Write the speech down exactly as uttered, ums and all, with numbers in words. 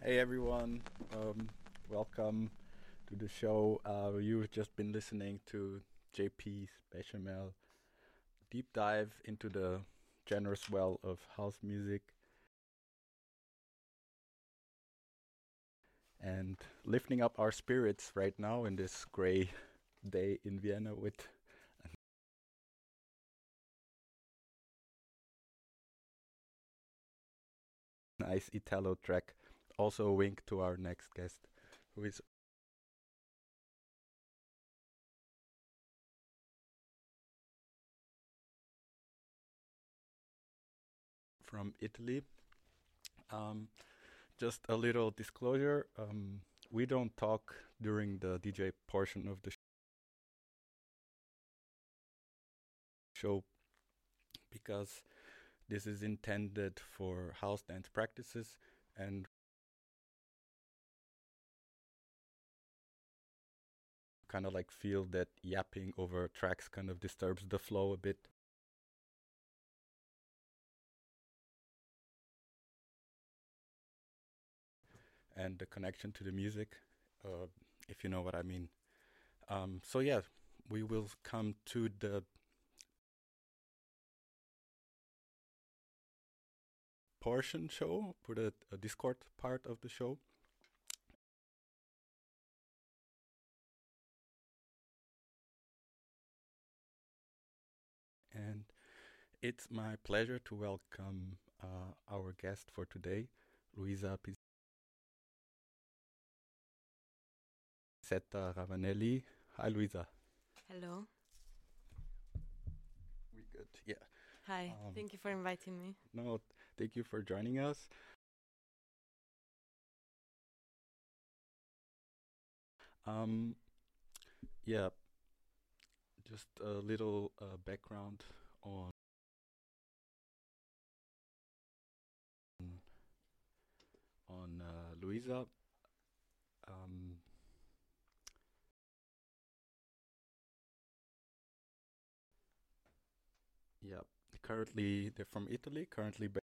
Hey everyone, um, welcome to the show. Uh, you've just been listening to J P's Bechamel deep dive into the generous well of house music and lifting up our spirits right now in this gray day in Vienna with a nice Italo track. Also a wink to our next guest, who is from Italy. Um, just a little disclosure, um, we don't talk during the D J portion of the show because this is intended for house dance practices and kind of like feel that yapping over tracks kind of disturbs the flow a bit. And the connection to the music, uh, if you know what I mean. Um, so yeah, we will come to the portion show, put a, a Discord part of the show. And it's my pleasure to welcome uh, our guest for today, Luisa Pizzetta Ravanelli. Hi, Luisa. Hello. We good? Yeah. Hi. Um, Thank you for inviting me. No, thank you for joining us. Um, yeah, just a little uh, background on on uh, Luisa. Um, yeah, currently they're from Italy. Currently